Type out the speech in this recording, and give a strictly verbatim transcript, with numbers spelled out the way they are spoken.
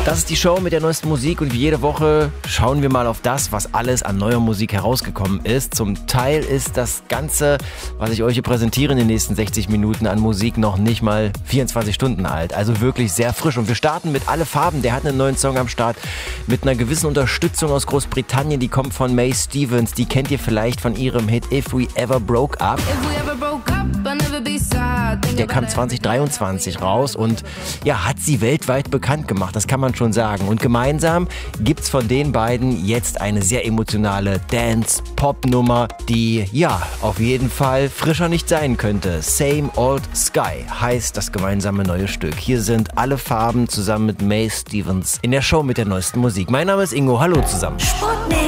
Das ist die Show mit der neuesten Musik und wie jede Woche schauen wir mal auf das, was alles an neuer Musik herausgekommen ist. Zum Teil ist das Ganze, was ich euch hier präsentiere in den nächsten sechzig Minuten an Musik, noch nicht mal vierundzwanzig Stunden alt. Also wirklich sehr frisch. Und wir starten mit Alle Farben. Der hat einen neuen Song am Start mit einer gewissen Unterstützung aus Großbritannien. Die kommt von Mae Stevens. Die kennt ihr vielleicht von ihrem Hit If We Ever Broke Up. Der kam zwanzig dreiundzwanzig raus und ja, hat sie weltweit bekannt gemacht, das kann man schon sagen. Und gemeinsam gibt's von den beiden jetzt eine sehr emotionale Dance-Pop-Nummer, die ja auf jeden Fall frischer nicht sein könnte. Same Old Sky heißt das gemeinsame neue Stück. Hier sind Alle Farben zusammen mit Mae Stevens in der Show mit der neuesten Musik. Mein Name ist Ingo, hallo zusammen.